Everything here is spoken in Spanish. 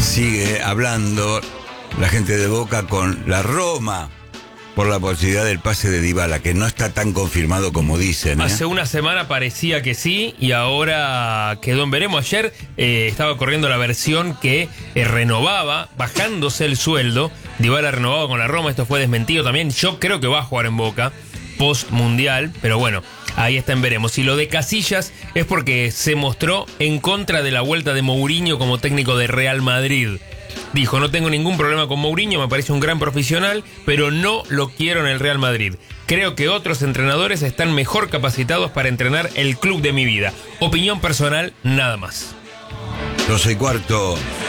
sigue hablando la gente de Boca con la Roma por la posibilidad del pase de Dybala, que no está tan confirmado como dicen. Hace una semana parecía que sí y ahora quedó en veremos. Ayer estaba corriendo la versión que renovaba, bajándose el sueldo. Dybala renovaba con la Roma, esto fue desmentido también. Yo creo que va a jugar en Boca post-mundial, pero bueno, ahí está en veremos. Y lo de Casillas es porque se mostró en contra de la vuelta de Mourinho como técnico de Real Madrid. Dijo, no tengo ningún problema con Mourinho, me parece un gran profesional, pero no lo quiero en el Real Madrid. Creo que otros entrenadores están mejor capacitados para entrenar el club de mi vida. Opinión personal, nada más. 12:15.